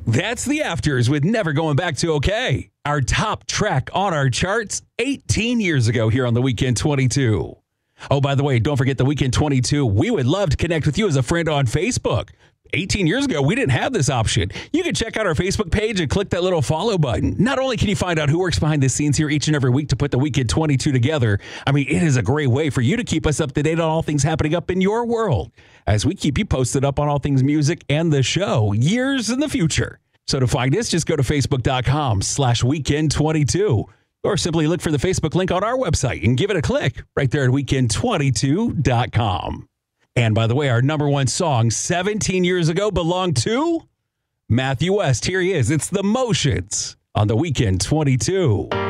That's The Afters with Never Going Back to OK. Our top track on our charts 18 years ago here on the Weekend 22. Oh, by the way, don't forget the Weekend 22. We would love to connect with you as a friend on Facebook. 18 years ago, we didn't have this option. You can check out our Facebook page and click that little follow button. Not only can you find out who works behind the scenes here each and every week to put the Weekend 22 together, I mean, it is a great way for you to keep us up to date on all things happening up in your world as we keep you posted up on all things music and the show years in the future. So to find us, just go to facebook.com/weekend22 or simply look for the Facebook link on our website and give it a click right there at weekend22.com. And by the way, our number one song 17 years ago belonged to Matthew West. Here he is. It's The Motions on the Weekend 22.